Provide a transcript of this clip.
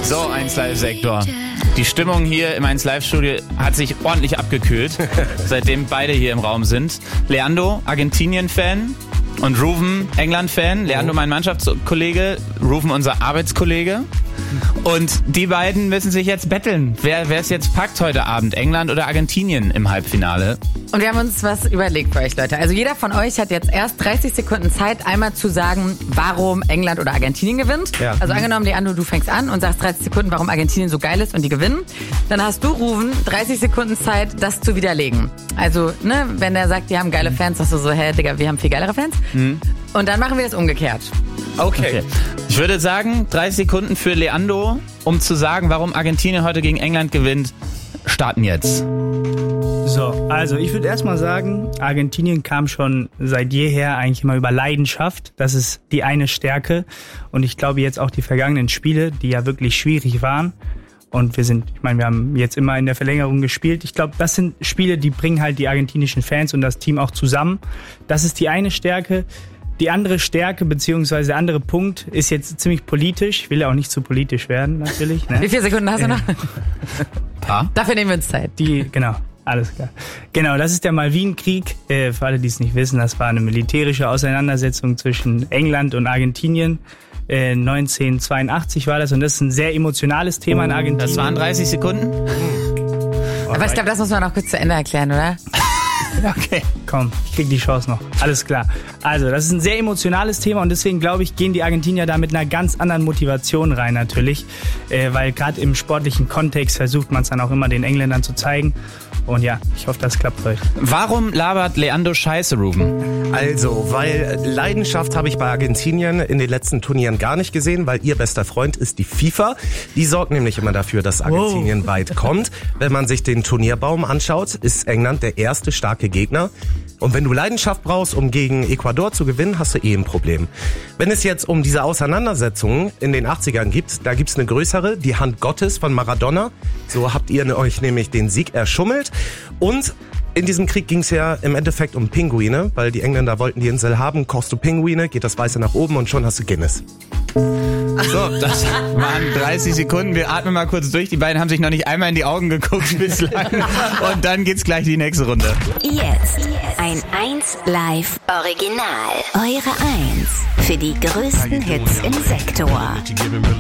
So, 1 Live-Sektor. Die Stimmung hier im 1 Live-Studio hat sich ordentlich abgekühlt, seitdem beide hier im Raum sind. Leandro, Argentinien-Fan und Ruven, England-Fan. Leandro, mein Mannschaftskollege, Ruven, unser Arbeitskollege. Und die beiden müssen sich jetzt betteln. Wer es jetzt packt heute Abend, England oder Argentinien im Halbfinale. Und wir haben uns was überlegt für euch, Leute. Also jeder von euch hat jetzt erst 30 Sekunden Zeit, einmal zu sagen, warum England oder Argentinien gewinnt. Ja. Also angenommen, Leandro, du fängst an und sagst 30 Sekunden, warum Argentinien so geil ist und die gewinnen. Dann hast du, Ruven, 30 Sekunden Zeit, das zu widerlegen. Also, ne, wenn der sagt, die haben geile Fans, sagst du so, hä, Digga, wir haben viel geilere Fans. Und dann machen wir das umgekehrt. Okay. Ich würde sagen, 30 Sekunden für Leandro, um zu sagen, warum Argentinien heute gegen England gewinnt, starten jetzt. So, also ich würde erstmal sagen, Argentinien kam schon seit jeher eigentlich immer über Leidenschaft. Das ist die eine Stärke. Und ich glaube jetzt auch die vergangenen Spiele, die ja wirklich schwierig waren. Und wir haben jetzt immer in der Verlängerung gespielt. Ich glaube, das sind Spiele, die bringen halt die argentinischen Fans und das Team auch zusammen. Das ist die eine Stärke. Die andere Stärke, beziehungsweise der andere Punkt, ist jetzt ziemlich politisch. Ich will ja auch nicht zu politisch werden, natürlich. Ne? Wie viele Sekunden hast du noch? Dafür nehmen wir uns Zeit. Genau, alles klar. Genau, das ist der Malvinenkrieg. Für alle, die es nicht wissen, das war eine militärische Auseinandersetzung zwischen England und Argentinien. 1982 war das und das ist ein sehr emotionales Thema in Argentinien. Das waren 30 Sekunden? Aber ich glaube, das muss man noch kurz zu Ende erklären, oder? Okay, komm, ich krieg die Chance noch. Alles klar. Also, das ist ein sehr emotionales Thema und deswegen, glaube ich, gehen die Argentinier da mit einer ganz anderen Motivation rein natürlich. Weil gerade im sportlichen Kontext versucht man es dann auch immer den Engländern zu zeigen. Und ja, ich hoffe, das klappt für euch. Warum labert Leandro Scheiße, Ruben? Also, weil Leidenschaft habe ich bei Argentinien in den letzten Turnieren gar nicht gesehen, weil ihr bester Freund ist die FIFA. Die sorgt nämlich immer dafür, dass Argentinien weit kommt. Wenn man sich den Turnierbaum anschaut, ist England der erste starke Gegner. Und wenn du Leidenschaft brauchst, um gegen Ecuador zu gewinnen, hast du ein Problem. Wenn es jetzt um diese Auseinandersetzungen in den 80ern gibt, da gibt's eine größere, die Hand Gottes von Maradona. So habt ihr euch nämlich den Sieg erschummelt. Und in diesem Krieg ging's ja im Endeffekt um Pinguine, weil die Engländer wollten die Insel haben. Kochst du Pinguine, geht das Weiße nach oben und schon hast du Guinness. So, das waren 30 Sekunden. Wir atmen mal kurz durch. Die beiden haben sich noch nicht einmal in die Augen geguckt bislang. Und dann geht's gleich in die nächste Runde. Jetzt ein 1 Live Original. Eure 1 für die größten Hits im Sektor.